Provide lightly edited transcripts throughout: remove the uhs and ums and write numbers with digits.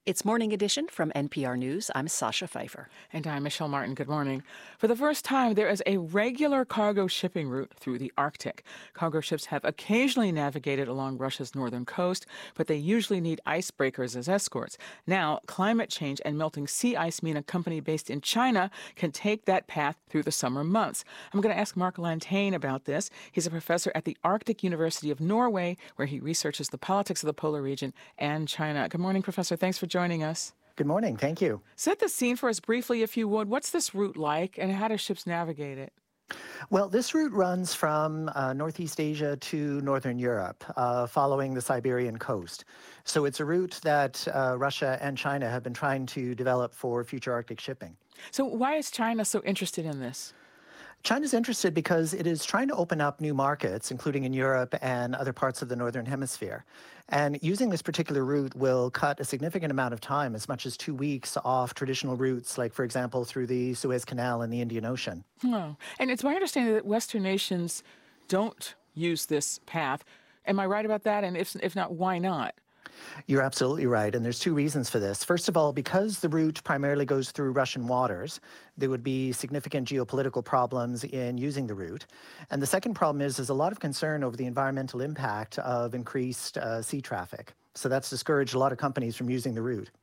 It's Morning Edition from NPR News. I'm Sasha Pfeiffer. And I'm Michelle Martin. Good morning. For the first time, there is a regular cargo shipping route through the Arctic. Cargo ships have occasionally navigated along Russia's northern coast, but they usually need icebreakers as escorts. Now, climate change and melting sea ice mean a company based in China can take that path through the summer months. I'm going to ask Mark Lantane about this. He's a professor at the Arctic University of Norway, where he researches the politics of the polar region and China. Good morning, Professor. Thanks for joining us. Good morning. Thank you. Set the scene for us briefly, if you would. What's this route like, and how do ships navigate it? Well, this route runs from Northeast Asia to Northern Europe, following the Siberian coast. So it's a route that Russia and China have been trying to develop for future Arctic shipping. So why is China so interested in this? China's interested because it is trying to open up new markets, including in Europe and other parts of the Northern Hemisphere. And using this particular route will cut a significant amount of time, as much as 2 weeks, off traditional routes, like, for example, through the Suez Canal and the Indian Ocean. Oh. And it's my understanding that Western nations don't use this path. Am I right about that? And if not, why not? You're absolutely right, and there's two reasons for this. First of all, because the route primarily goes through Russian waters, there would be significant geopolitical problems in using the route. And the second problem is there's a lot of concern over the environmental impact of increased sea traffic. So that's discouraged a lot of companies from using the route.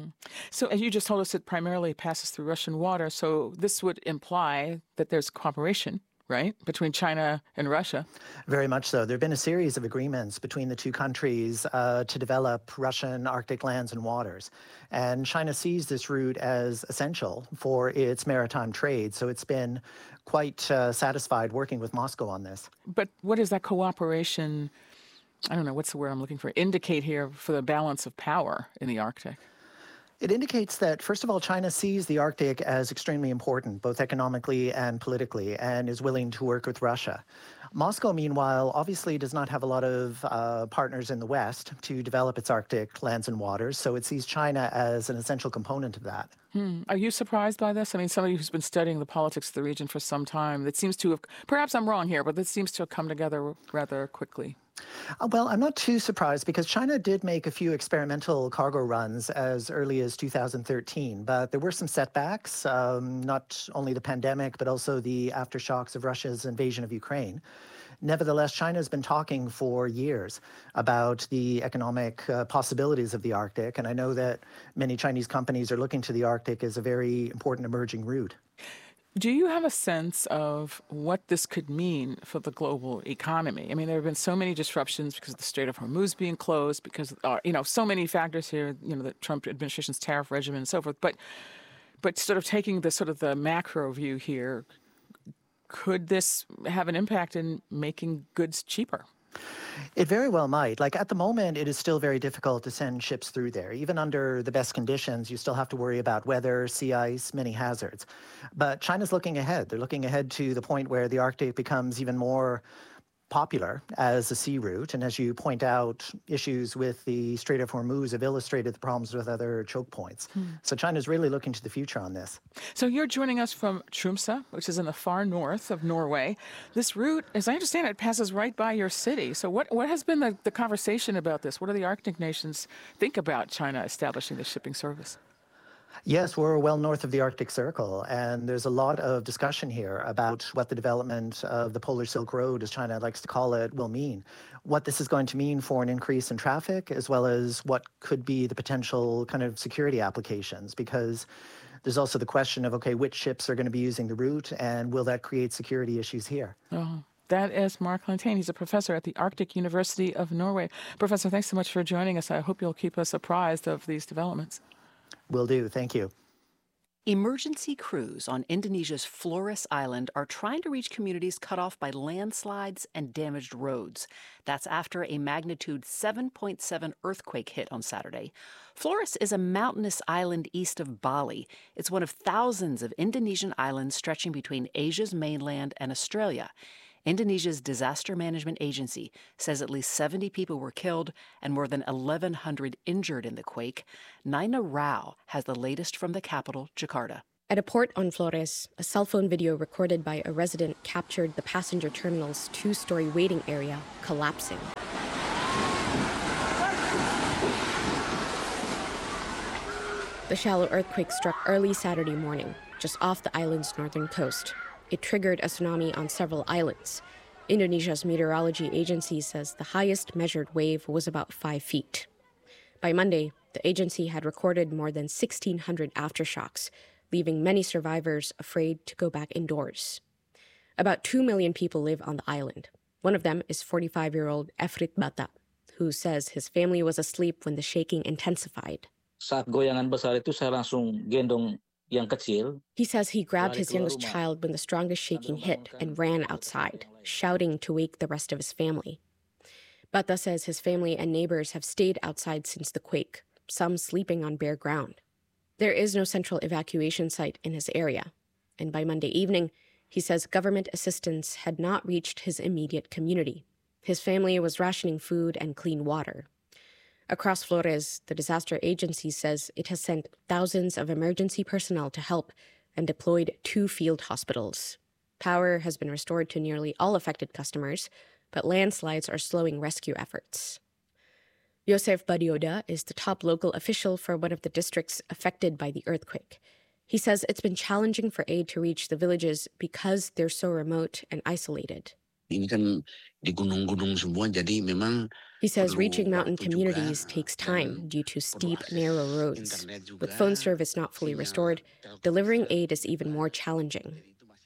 So as you just told us, it primarily passes through Russian water, so this would imply that there's cooperation, right, between China and Russia? Very much so. There have been a series of agreements between the two countries to develop Russian Arctic lands and waters. And China sees this route as essential for its maritime trade. So it's been quite satisfied working with Moscow on this. But what does that cooperation, I don't know, what's the word I'm looking for, indicate here for the balance of power in the Arctic? It indicates that, first of all, China sees the Arctic as extremely important, both economically and politically, and is willing to work with Russia. Moscow, meanwhile, obviously does not have a lot of partners in the West to develop its Arctic lands and waters, so it sees China as an essential component of that. Are you surprised by this? I mean, somebody who's been studying the politics of the region for some time, that seems to have, perhaps I'm wrong here, but this seems to have come together rather quickly. Well, I'm not too surprised because China did make a few experimental cargo runs as early as 2013, but there were some setbacks, not only the pandemic, but also the aftershocks of Russia's invasion of Ukraine. Nevertheless, China has been talking for years about the economic possibilities of the Arctic, and I know that many Chinese companies are looking to the Arctic as a very important emerging route. Do you have a sense of what this could mean for the global economy? I mean, there have been so many disruptions because of the Strait of Hormuz being closed, because, so many factors here, the Trump administration's tariff regimen and so forth. But sort of taking the macro view here, could this have an impact in making goods cheaper? It very well might. Like, at the moment, it is still very difficult to send ships through there. Even under the best conditions, you still have to worry about weather, sea ice, many hazards. But China's looking ahead. They're looking ahead to the point where the Arctic becomes even more popular as a sea route. And as you point out, issues with the Strait of Hormuz have illustrated the problems with other choke points. So China's really looking to the future on this. So you're joining us from Tromsø, which is in the far north of Norway. This route, as I understand it, passes right by your city. So what has been the conversation about this? What do the Arctic nations think about China establishing this shipping service? Yes, we're well north of the Arctic Circle, and there's a lot of discussion here about what the development of the Polar Silk Road, as China likes to call it, will mean. What this is going to mean for an increase in traffic, as well as what could be the potential kind of security applications, because there's also the question of, okay, which ships are going to be using the route, and will that create security issues here? Oh. That is Mark Lantane. He's a professor at the Arctic University of Norway. Professor, thanks so much for joining us. I hope you'll keep us apprised of these developments. Will do. Thank you. Emergency crews on Indonesia's Flores Island are trying to reach communities cut off by landslides and damaged roads. That's after a magnitude 7.7 earthquake hit on Saturday. Flores is a mountainous island east of Bali. It's one of thousands of Indonesian islands stretching between Asia's mainland and Australia. Indonesia's disaster management agency says at least 70 people were killed and more than 1,100 injured in the quake. Naina Rao has the latest from the capital, Jakarta. At a port on Flores, a cell phone video recorded by a resident captured the passenger terminal's two-story waiting area collapsing. The shallow earthquake struck early Saturday morning, just off the island's northern coast. It triggered a tsunami on several islands. Indonesia's meteorology agency says the highest measured wave was about 5 feet. By Monday, the agency had recorded more than 1,600 aftershocks, leaving many survivors afraid to go back indoors. About 2 million people live on the island. One of them is 45-year-old Efrit Bata, who says his family was asleep when the shaking intensified. Saat goyangan besar itu saya langsung gendong yang kecil. He says he grabbed his youngest child when the strongest shaking hit and ran outside, shouting to wake the rest of his family. Bata says his family and neighbors have stayed outside since the quake, some sleeping on bare ground. There is no central evacuation site in his area, and by Monday evening, he says government assistance had not reached his immediate community. His family was rationing food and clean water. Across Flores, the disaster agency says it has sent thousands of emergency personnel to help and deployed 2 field hospitals. Power has been restored to nearly all affected customers, but landslides are slowing rescue efforts. Joseph Badioda is the top local official for one of the districts affected by the earthquake. He says it's been challenging for aid to reach the villages because they're so remote and isolated. Ini kan di gunung-gunung semua, jadi memang He says reaching mountain communities takes time due to steep, narrow roads. With phone service not fully restored, delivering aid is even more challenging.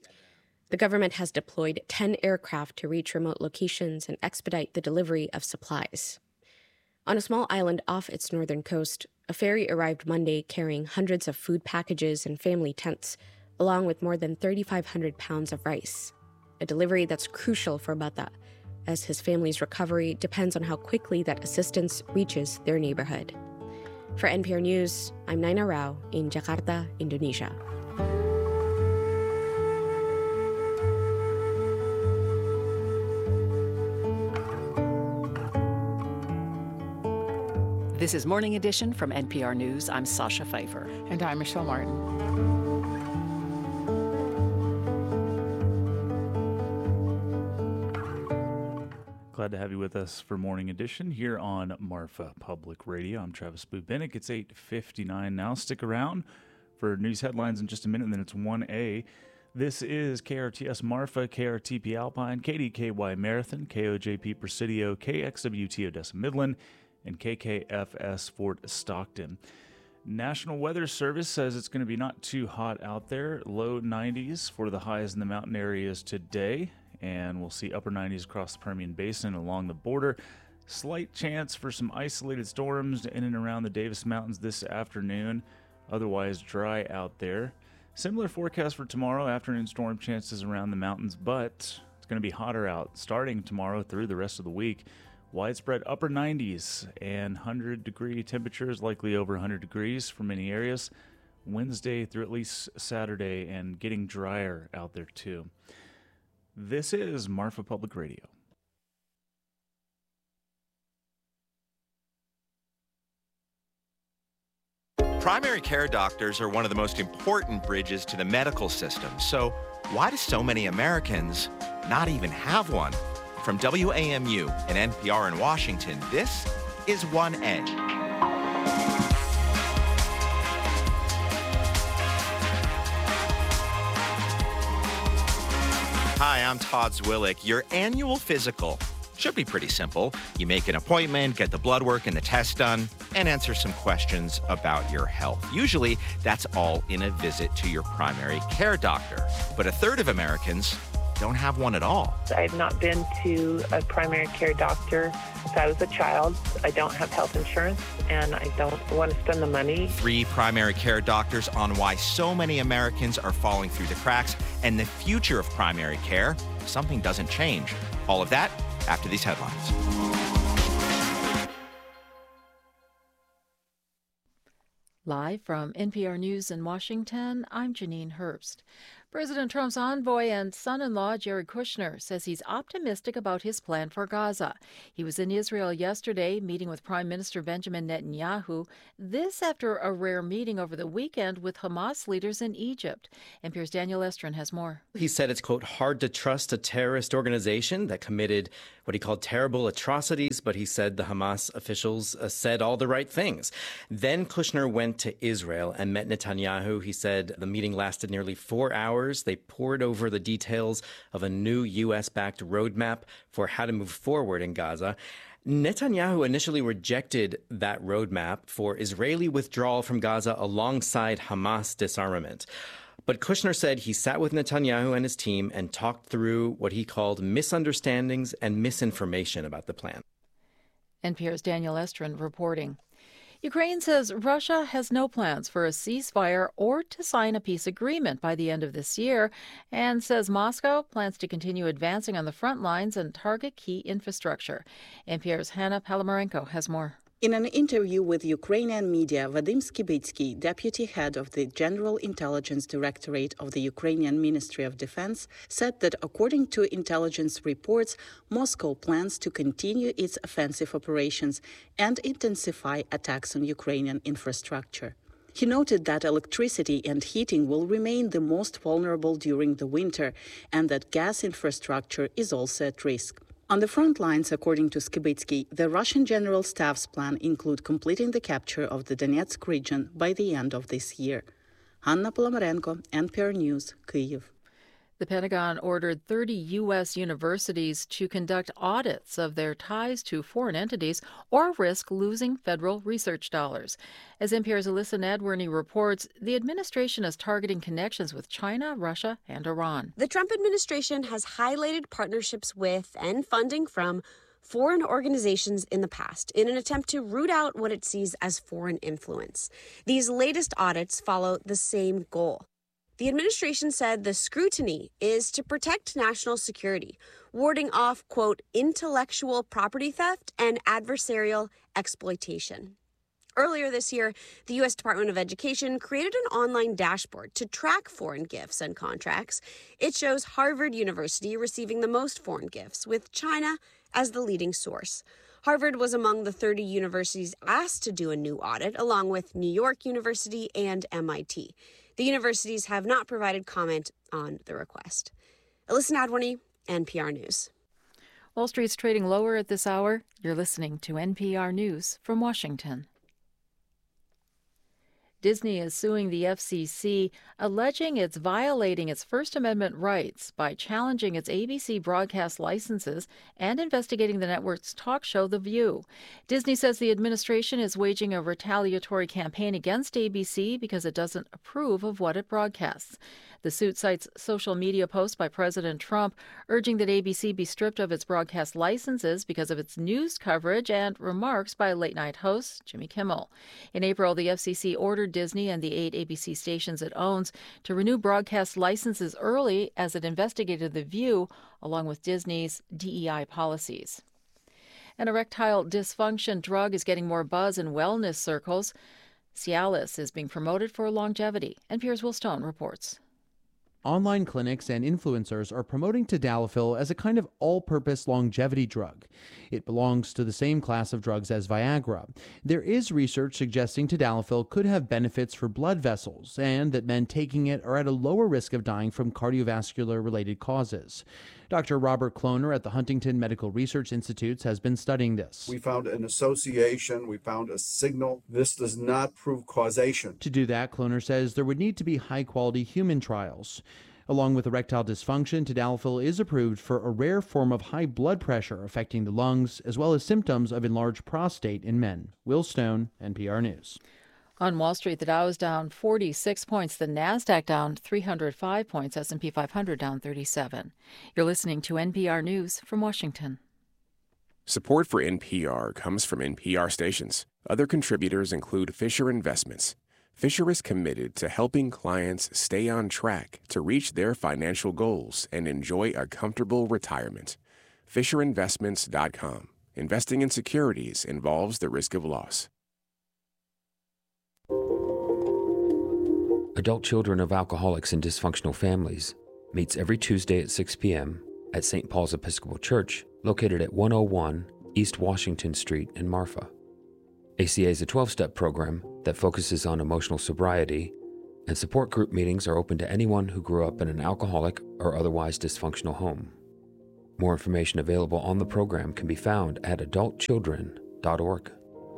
The government has deployed 10 aircraft to reach remote locations and expedite the delivery of supplies. On a small island off its northern coast, a ferry arrived Monday carrying hundreds of food packages and family tents, along with more than 3,500 pounds of rice. A delivery that's crucial for Bata, as his family's recovery depends on how quickly that assistance reaches their neighborhood. For NPR News, I'm Naina Rao in Jakarta, Indonesia. This is Morning Edition from NPR News. I'm Sasha Pfeiffer. And I'm Michelle Martin. Glad to have you with us for Morning Edition here on Marfa Public Radio. I'm Travis Bubinick. It's 8:59 now. Stick around for news headlines in just a minute, and then it's 1A. This is KRTS Marfa, KRTP Alpine, KDKY Marathon, KOJP Presidio, KXWT Odessa Midland, and KKFS Fort Stockton. National Weather Service says it's going to be not too hot out there. Low 90s for the highs in the mountain areas today. And we'll see upper 90s across the Permian Basin along the border. Slight chance for some isolated storms in and around the Davis Mountains this afternoon. Otherwise dry out there. Similar forecast for tomorrow. Afternoon storm chances around the mountains, but it's going to be hotter out starting tomorrow through the rest of the week. Widespread upper 90s and 100-degree temperatures, likely over 100 degrees for many areas. Wednesday through at least Saturday, and getting drier out there too. This is Marfa Public Radio. Primary care doctors are one of the most important bridges to the medical system. So why do so many Americans not even have one? From WAMU and NPR in Washington, this is 1A. Hi, I'm Todd Zwillick. Your annual physical should be pretty simple. You make an appointment, get the blood work and the test done, and answer some questions about your health. Usually, that's all in a visit to your primary care doctor. But a third of Americans don't have one at all. I've not been to a primary care doctor since I was a child. I don't have health insurance, and I don't want to spend the money. 3 primary care doctors on why so many Americans are falling through the cracks and the future of primary care. Something doesn't change. All of that after these headlines. Live from NPR News in Washington, I'm Janine Herbst. President Trump's envoy and son-in-law, Jared Kushner, says he's optimistic about his plan for Gaza. He was in Israel yesterday, meeting with Prime Minister Benjamin Netanyahu. This after a rare meeting over the weekend with Hamas leaders in Egypt. NPR's Daniel Estrin has more. He said it's, quote, hard to trust a terrorist organization that committed what he called terrible atrocities, but he said the Hamas officials said all the right things. Then Kushner went to Israel and met Netanyahu. He said the meeting lasted nearly 4 hours. They pored over the details of a new U.S.-backed roadmap for how to move forward in Gaza. Netanyahu initially rejected that roadmap for Israeli withdrawal from Gaza alongside Hamas disarmament. But Kushner said he sat with Netanyahu and his team and talked through what he called misunderstandings and misinformation about the plan. NPR's Daniel Estrin reporting. Ukraine says Russia has no plans for a ceasefire or to sign a peace agreement by the end of this year, and says Moscow plans to continue advancing on the front lines and target key infrastructure. NPR's Hanna Palamarenko has more. In an interview with Ukrainian media, Vadim Skibitsky, deputy head of the General Intelligence Directorate of the Ukrainian Ministry of Defense, said that according to intelligence reports, Moscow plans to continue its offensive operations and intensify attacks on Ukrainian infrastructure. He noted that electricity and heating will remain the most vulnerable during the winter and that gas infrastructure is also at risk. On the front lines, according to Skibitsky, the Russian General Staff's plan include completing the capture of the Donetsk region by the end of this year. Hanna Palamarenko, NPR News, Kyiv. The Pentagon ordered 30 U.S. universities to conduct audits of their ties to foreign entities or risk losing federal research dollars. As NPR's Alyssa Nadworny reports, the administration is targeting connections with China, Russia, and Iran. The Trump administration has highlighted partnerships with and funding from foreign organizations in the past in an attempt to root out what it sees as foreign influence. These latest audits follow the same goal. The administration said the scrutiny is to protect national security, warding off, quote, intellectual property theft and adversarial exploitation. Earlier this year, the U.S. Department of Education created an online dashboard to track foreign gifts and contracts. It shows Harvard University receiving the most foreign gifts, with China as the leading source. Harvard was among the 30 universities asked to do a new audit, along with New York University and MIT. The universities have not provided comment on the request. Alyssa Nadworny, NPR News. Wall Street's trading lower at this hour. You're listening to NPR News from Washington. Disney is suing the FCC, alleging it's violating its First Amendment rights by challenging its ABC broadcast licenses and investigating the network's talk show, The View. Disney says the administration is waging a retaliatory campaign against ABC because it doesn't approve of what it broadcasts. The suit cites social media posts by President Trump urging that ABC be stripped of its broadcast licenses because of its news coverage and remarks by late-night host Jimmy Kimmel. In April, the FCC ordered Disney and the 8 ABC stations it owns to renew broadcast licenses early as it investigated The View, along with Disney's DEI policies. An erectile dysfunction drug is getting more buzz in wellness circles. Cialis is being promoted for longevity. NPR's Will Stone reports. Online clinics and influencers are promoting tadalafil as a kind of all-purpose longevity drug. It belongs to the same class of drugs as Viagra. There is research suggesting tadalafil could have benefits for blood vessels and that men taking it are at a lower risk of dying from cardiovascular-related causes. Dr. Robert Kloner at the Huntington Medical Research Institute has been studying this. We found an association. We found a signal. This does not prove causation. To do that, Kloner says there would need to be high-quality human trials. Along with erectile dysfunction, tadalafil is approved for a rare form of high blood pressure affecting the lungs, as well as symptoms of enlarged prostate in men. Will Stone, NPR News. On Wall Street, the Dow is down 46 points, the Nasdaq down 305 points, S&P 500 down 37. You're listening to NPR News from Washington. Support for NPR comes from NPR stations. Other contributors include Fisher Investments. Fisher is committed to helping clients stay on track to reach their financial goals and enjoy a comfortable retirement. FisherInvestments.com. Investing in securities involves the risk of loss. Adult Children of Alcoholics and Dysfunctional Families meets every Tuesday at 6 p.m. at St. Paul's Episcopal Church, located at 101 East Washington Street in Marfa. ACA is a 12-step program that focuses on emotional sobriety, and support group meetings are open to anyone who grew up in an alcoholic or otherwise dysfunctional home. More information available on the program can be found at adultchildren.org.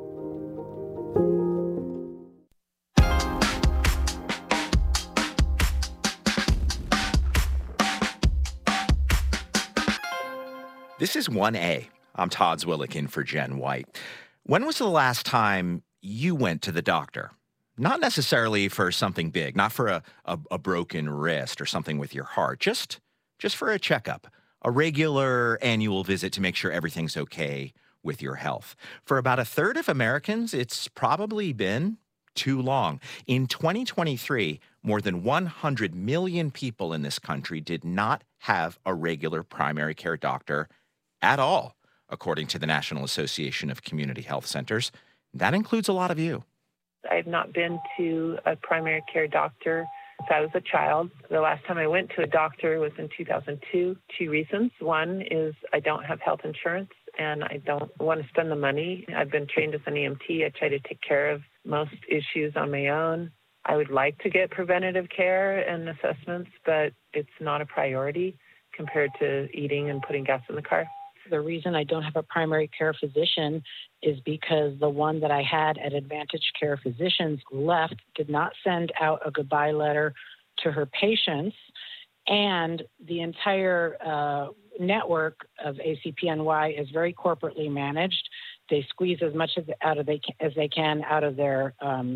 This is 1A. I'm Todd Zwillich in for Jen White. When was the last time you went to the doctor? Not necessarily for something big, not for a broken wrist or something with your heart, just for a checkup, a regular annual visit to make sure everything's okay with your health. For about a third of Americans, it's probably been too long. In 2023, more than 100 million people in this country did not have a regular primary care doctor at all, according to the National Association of Community Health Centers. That includes a lot of you. I've not been to a primary care doctor since I was a child. The last time I went to a doctor was in 2002. 2 reasons. One is I don't have health insurance and I don't want to spend the money. I've been trained as an EMT. I try to take care of most issues on my own. I would like to get preventative care and assessments, but it's not a priority compared to eating and putting gas in the car. The reason I don't have a primary care physician is because the one that I had at Advantage Care Physicians left, did not send out a goodbye letter to her patients, and the entire network of ACPNY is very corporately managed. They squeeze as much as they can out of their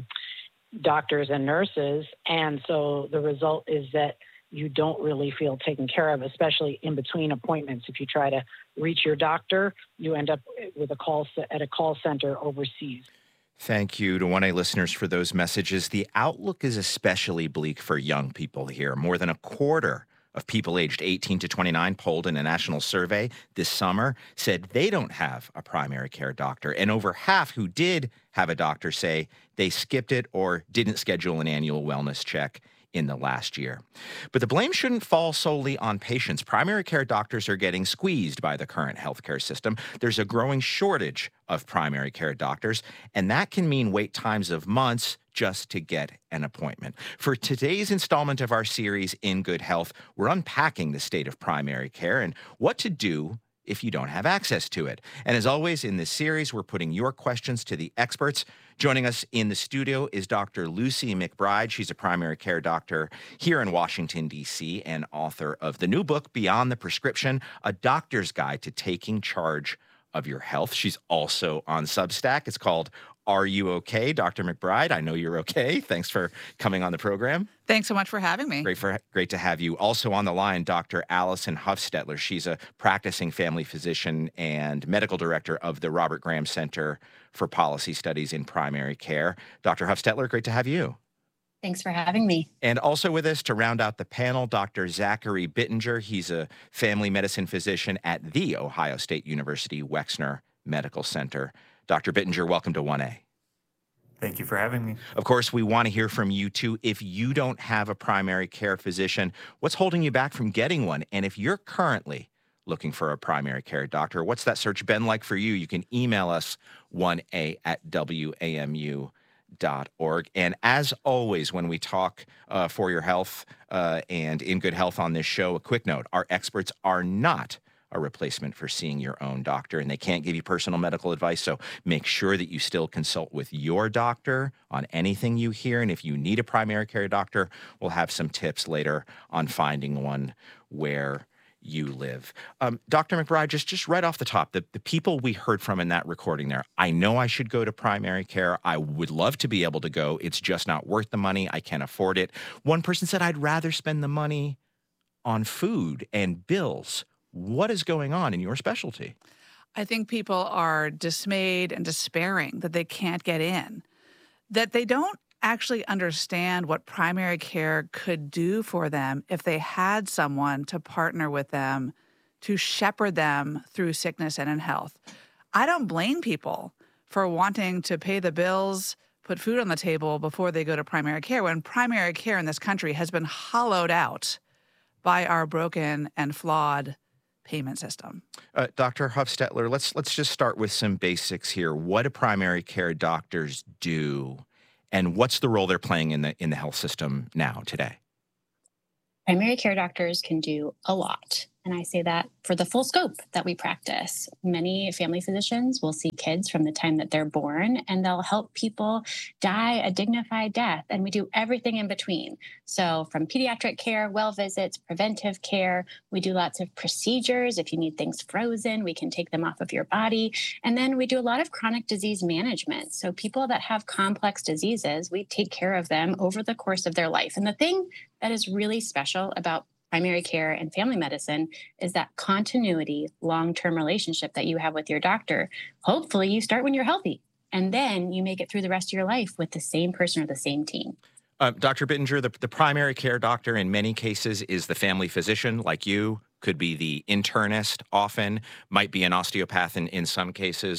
doctors and nurses, and so the result is that you don't really feel taken care of, especially in between appointments. If you try to reach your doctor, you end up with a call center overseas. Thank you to 1A listeners for those messages. The outlook is especially bleak for young people here. More than a quarter of people aged 18 to 29 polled in a national survey this summer said they don't have a primary care doctor. And over half who did have a doctor say they skipped it or didn't schedule an annual wellness check in the last year. But the blame shouldn't fall solely on patients. Primary care doctors are getting squeezed by the current healthcare system. There's a growing shortage of primary care doctors, and that can mean wait times of months just to get an appointment. For today's installment of our series, In Good Health, we're unpacking the state of primary care and what to do if you don't have access to it. And as always, in this series, we're putting your questions to the experts. Joining us in the studio is Dr. Lucy McBride. She's a primary care doctor here in Washington, D.C., and author of the new book, Beyond the Prescription, A Doctor's Guide to Taking Charge of Your Health. She's also on Substack. It's called Are You Okay, Dr. McBride? I know you're okay. Thanks for coming on the program. Thanks so much for having me. Great to have you. Also on the line, Dr. Allison Huffstetler. She's a practicing family physician and medical director of the Robert Graham Center for Policy Studies in Primary Care. Dr. Huffstetler, great to have you. Thanks for having me. And also with us to round out the panel, Dr. Zachary Bittinger. He's a family medicine physician at The Ohio State University Wexner Medical Center. Dr. Bittinger, welcome to 1A. Thank you for having me. Of course, we want to hear from you too. If you don't have a primary care physician, what's holding you back from getting one? And if you're currently looking for a primary care doctor, what's that search been like for you? You can email us 1a@wamu.org. And as always, when we talk for your health and in good health on this show, a quick note, our experts are not a replacement for seeing your own doctor, and they can't give you personal medical advice, so make sure that you still consult with your doctor on anything you hear, and if you need a primary care doctor, we'll have some tips later on finding one where you live. Dr. McBride, just right off the top, the people we heard from in that recording there, I know I should go to primary care. I would love to be able to go. It's just not worth the money. I can't afford it. One person said, I'd rather spend the money on food and bills. What is going on in your specialty? I think people are dismayed and despairing that they can't get in, that they don't actually understand what primary care could do for them if they had someone to partner with them to shepherd them through sickness and in health. I don't blame people for wanting to pay the bills, put food on the table before they go to primary care, when primary care in this country has been hollowed out by our broken and flawed payment system. Dr. Huffstetler, let's just start with some basics here. What do primary care doctors do, and what's the role they're playing in the health system now today? Primary care doctors can do a lot. And I say that for the full scope that we practice. Many family physicians will see kids from the time that they're born, and they'll help people die a dignified death. And we do everything in between. So from pediatric care, well visits, preventive care, we do lots of procedures. If you need things frozen, we can take them off of your body. And then we do a lot of chronic disease management. So people that have complex diseases, we take care of them over the course of their life. And the thing that is really special about primary care and family medicine is that continuity, long-term relationship that you have with your doctor. Hopefully you start when you're healthy, and then you make it through the rest of your life with the same person or the same team. Dr. Bittinger, the primary care doctor in many cases is the family physician like you, could be the internist often, might be an osteopath in some cases.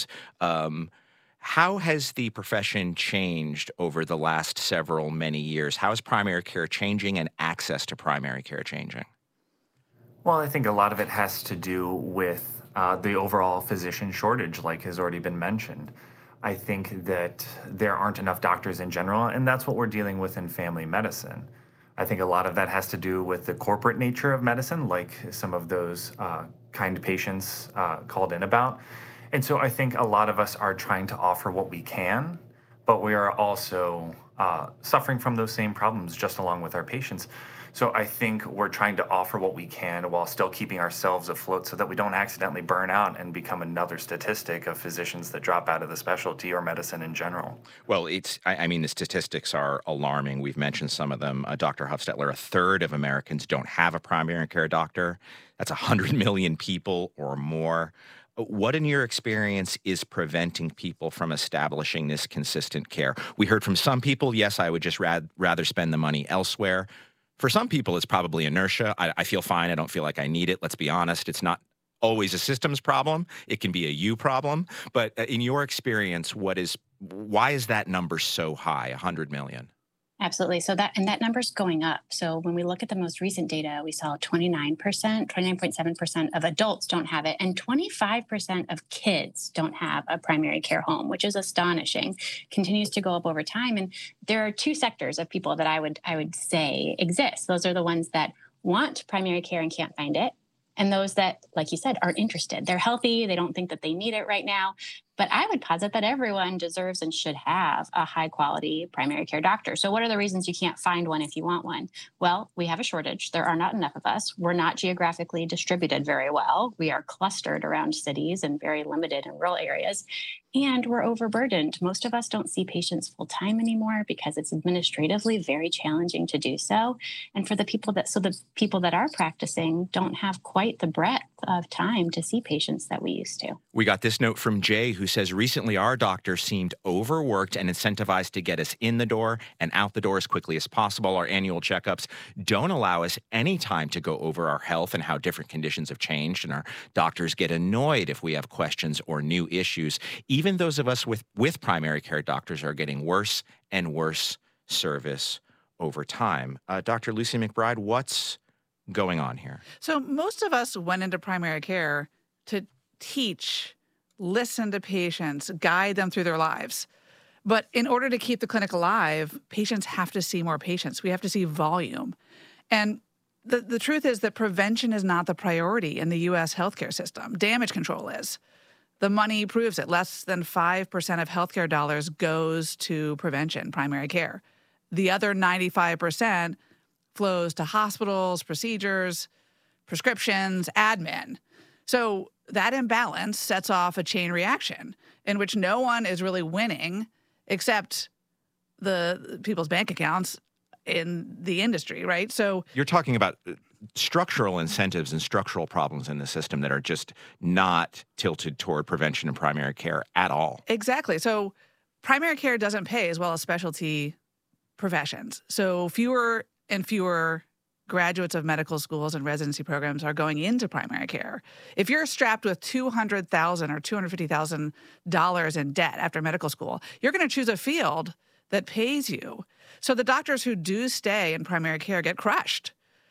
How has the profession changed over the last many years? How is primary care changing and access to primary care changing? Well, I think a lot of it has to do with the overall physician shortage, like has already been mentioned. I think that there aren't enough doctors in general, and that's what we're dealing with in family medicine. I think a lot of that has to do with the corporate nature of medicine, like some of those kind patients called in about. And so I think a lot of us are trying to offer what we can, but we are also suffering from those same problems just along with our patients. So I think we're trying to offer what we can while still keeping ourselves afloat so that we don't accidentally burn out and become another statistic of physicians that drop out of the specialty or medicine in general. Well, the statistics are alarming. We've mentioned some of them. Dr. Huffstetler, a third of Americans don't have a primary care doctor. That's 100 million people or more. What, in your experience, is preventing people from establishing this consistent care? We heard from some people, yes, I would just rather spend the money elsewhere. For some people, it's probably inertia. I feel fine. I don't feel like I need it. Let's be honest. It's not always a systems problem. It can be a you problem. But in your experience, why is that number so high, 100 million? Absolutely. So that number's going up. So when we look at the most recent data, we saw 29.7% of adults don't have it, and 25% of kids don't have a primary care home, which is astonishing. Continues to go up over time. And there are two sectors of people that I would say exist. Those are the ones that want primary care and can't find it, and those that, like you said, aren't interested. They're healthy. They don't think that they need it right now. But I would posit that everyone deserves and should have a high-quality primary care doctor. So what are the reasons you can't find one if you want one? Well, we have a shortage. There are not enough of us. We're not geographically distributed very well. We are clustered around cities and very limited in rural areas. And we're overburdened. Most of us don't see patients full-time anymore because it's administratively very challenging to do so. And for the people that are practicing don't have quite the breadth of time to see patients that we used to. We got this note from Jay, who says recently our doctor seemed overworked and incentivized to get us in the door and out the door as quickly as possible. Our annual checkups don't allow us any time to go over our health and how different conditions have changed, and our doctors get annoyed if we have questions or new issues. Even those of us with primary care doctors are getting worse and worse service over time. Dr. Lucy McBride, what's going on here? So most of us went into primary care to teach, listen to patients, guide them through their lives. But in order to keep the clinic alive, patients have to see more patients. We have to see volume. And the truth is that prevention is not the priority in the U.S. healthcare system. Damage control is. The money proves it. Less than 5% of healthcare dollars goes to prevention, primary care. The other 95% flows to hospitals, procedures, prescriptions, admin. So that imbalance sets off a chain reaction in which no one is really winning except the people's bank accounts in the industry, right? So you're talking about structural incentives and structural problems in the system that are just not tilted toward prevention and primary care at all. Exactly. So primary care doesn't pay as well as specialty professions. So fewer and fewer graduates of medical schools and residency programs are going into primary care. If you're strapped with $200,000 or $250,000 in debt after medical school, you're going to choose a field that pays you. So the doctors who do stay in primary care get crushed.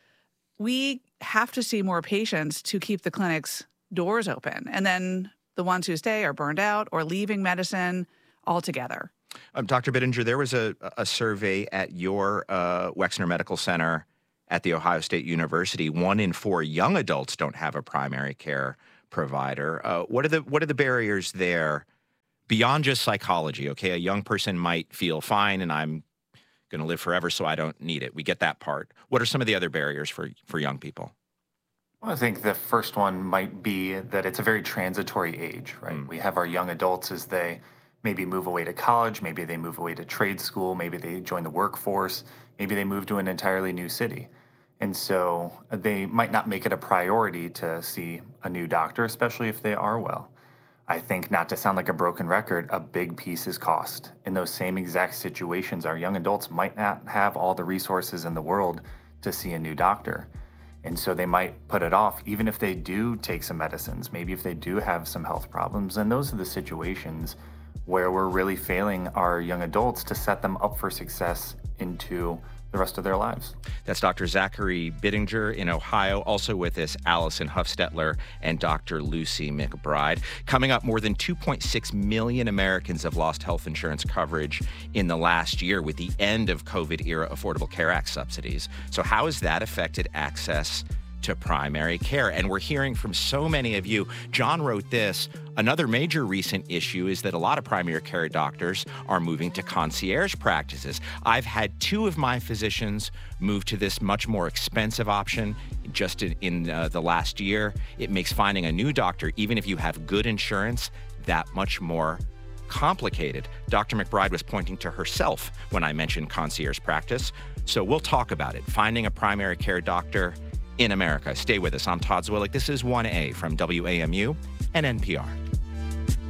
We have to see more patients to keep the clinic's doors open. And then the ones who stay are burned out or leaving medicine altogether. Dr. Bittinger, there was a survey at your Wexner Medical Center at The Ohio State University. 1 in 4 young adults don't have a primary care provider. What are the barriers there beyond just psychology? Okay, a young person might feel fine and I'm going to live forever, so I don't need it. We get that part. What are some of the other barriers for young people? Well, I think the first one might be that it's a very transitory age, right? We have our young adults as they maybe move away to college, maybe they move away to trade school, maybe they join the workforce, maybe they move to an entirely new city. And so they might not make it a priority to see a new doctor, especially if they are well. I think, not to sound like a broken record, a big piece is cost. In those same exact situations, our young adults might not have all the resources in the world to see a new doctor. And so they might put it off, even if they do take some medicines, maybe if they do have some health problems. And those are the situations where we're really failing our young adults to set them up for success into the rest of their lives. That's Dr. Zachary Bittinger in Ohio. Also with us, Allison Huffstetler and Dr. Lucy McBride. Coming up, more than 2.6 million Americans have lost health insurance coverage in the last year with the end of COVID-era Affordable Care Act subsidies. So how has that affected access to primary care? And we're hearing from so many of you. John wrote this: another major recent issue is that a lot of primary care doctors are moving to concierge practices. I've had 2 of my physicians move to this much more expensive option just in the last year. It makes finding a new doctor, even if you have good insurance, that much more complicated. Dr. McBride was pointing to herself when I mentioned concierge practice. So we'll talk about it. Finding a primary care doctor in America. Stay with us. I'm Todd Zwillich. This is 1A from WAMU and NPR.